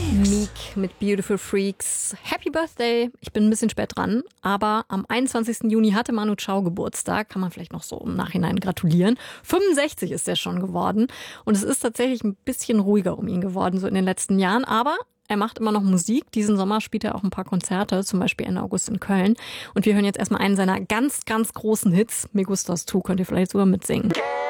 Meek mit Beautiful Freaks. Happy Birthday. Ich bin ein bisschen spät dran, aber am 21. Juni hatte Manu Chao Geburtstag. Kann man vielleicht noch so im Nachhinein gratulieren. 65 ist er schon geworden und es ist tatsächlich ein bisschen ruhiger um ihn geworden, so in den letzten Jahren, aber er macht immer noch Musik. Diesen Sommer spielt er auch ein paar Konzerte, zum Beispiel Ende August in Köln. Und wir hören jetzt erstmal einen seiner ganz, ganz großen Hits. Me Gustas Tu, könnt ihr vielleicht sogar mitsingen.